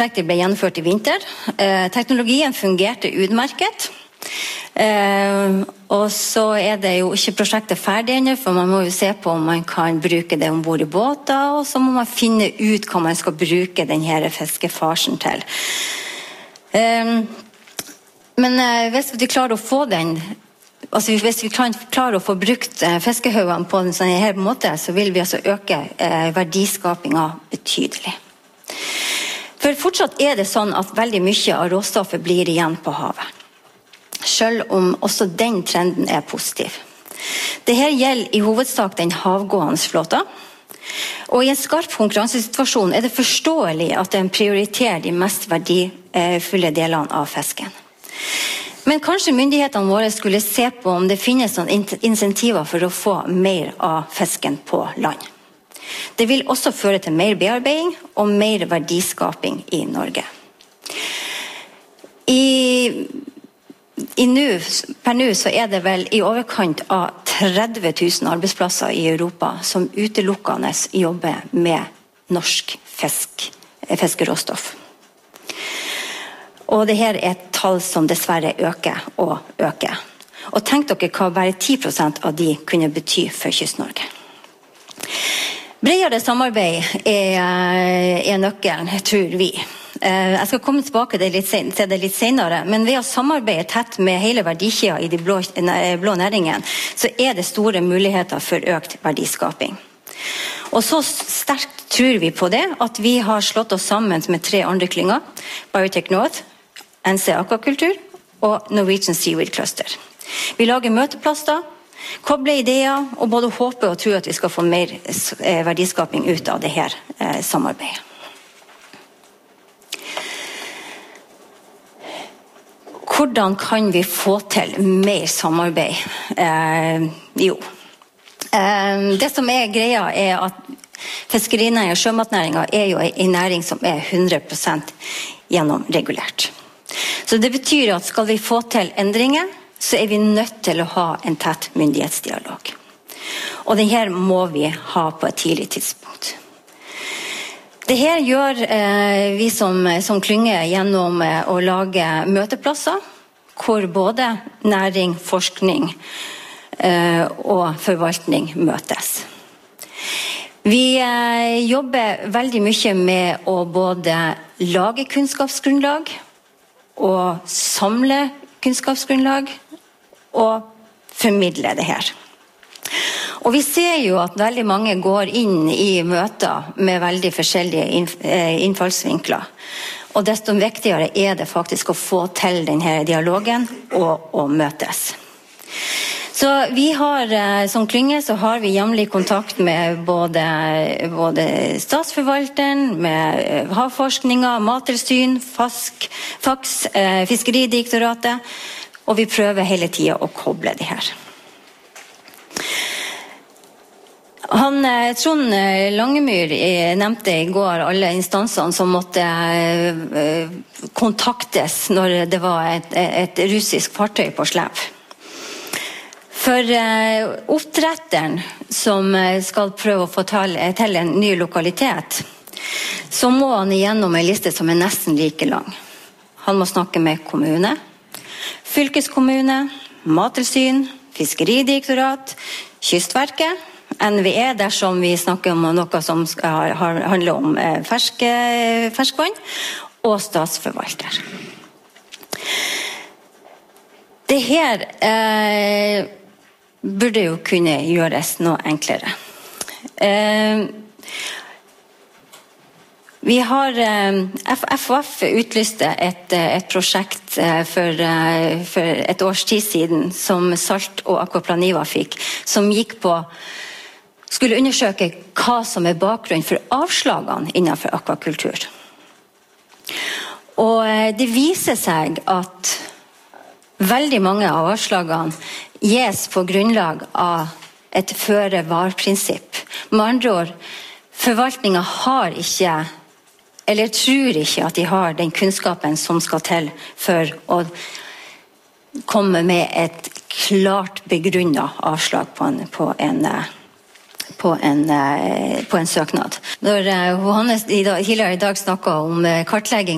Prosjektet ble gjennomført i vinter. Teknologien fungerte utmerket. Og så det jo ikke prosjektet ferdig ennå, for man må jo se på om man kan bruke det ombord i båter, og så må man finne ut hva man skal bruke denne fiskefarsen til. Men hvis vi klarer å få den, altså hvis vi klarer å få brukt fiskehaugene på en sånn her måte, så vil vi altså øke verdiskapingen betydelig. For fortsatt det sånn at veldig mye av råstoffet blir igjen på havet. Selv om også den trenden positiv. Dette gjelder i hovedsak den havgående flåten. Og i en skarp konkurransesituasjon det forståelig at en prioriterer de mest verdifulle delene av fisken. Men kanskje myndighetene våre skulle se på om det finnes noen insentiver for å få mer av fisken på land. Det vil også føre til mer bearbeiding og mer verdiskaping i Norge. Per nå så det vel i overkant av 30 000 arbeidsplasser i Europa som utelukkende jobber med norsk fiskeråstoff. Og dette et tall som dessverre øker og øker. Og tenk dere hva bare 10% av de kunne bety for Kyst-Norge. Bredere samarbeid nøkkelen, tror vi. Jeg skal komme tilbake til det litt senere, men ved å samarbeide tett med hele verdikjeden i de blå næringene, så det store muligheter for økt verdiskaping. Og så sterkt tror vi på det, at vi har slått oss sammen med 3 andre klynger, Biotech North, NC Aquakultur og Norwegian Seaweed Cluster. Vi lager møteplasser, koble ideer og både håpe og tro at vi skal få mer verdiskaping ut av det her samarbeidet. Hvordan kan vi få til mer samarbeid? Det som greia at fiskerinæringen og sjømatnæringen jo en næring som 100% gjennomregulert. Så det betyr at skal vi få til endringer, så vi nødt til å ha en tett myndighetsdialog. Og denne må vi ha på et tidlig tidspunkt. Dette gjør vi som klynge gjennom å lage møteplasser, hvor både næring, forskning og forvaltning møtes. Vi jobber veldig mye med å både lage kunnskapsgrunnlag og samle kunnskapsgrunnlag og formidle det her. Og vi ser jo at veldig mange går inn i møter med veldig forskjellige innfallsvinkler. Og desto viktigere det faktisk å få til denne dialogen og møtes. Så vi har, som klynge, så har vi jevnlig kontakt med både statsforvalteren, med havforskningen, mattilsyn, FAX, Fiskeridirektoratet, og vi prøver hele tiden å koble det her. Trond Langemyr nevnte i går alle instansene som måtte kontaktes når det var et russisk fartøy på slep. For oppdretteren som skal prøve å få til en ny lokalitet, så må han igjennom en liste som nesten like lang. Han må snakke med kommune, fylkeskommune, mattilsyn, fiskeridirektorat, Kystverket, NVE dersom vi snakker om noe som skal handle om ferskvann, og statsforvalter. Det her burde jo kunne gjøres noe enklere. Vi har FHF utlyste et prosjekt for et års tid siden som Salt og Aquaplaniva fikk, som gikk på skulle undersøke hva som bakgrunn for avslagene innenfor akvakultur. Og det viser seg at veldig mange av avslagene gis på grunnlag av et føre-var-prinsipp. Med andre ord, forvaltningen har ikke, eller tror ikke at de har den kunnskapen som skal til for å komme med et klart begrunnet avslag på en søknad. Når Johannes tidligere i dag snakket om kartlegging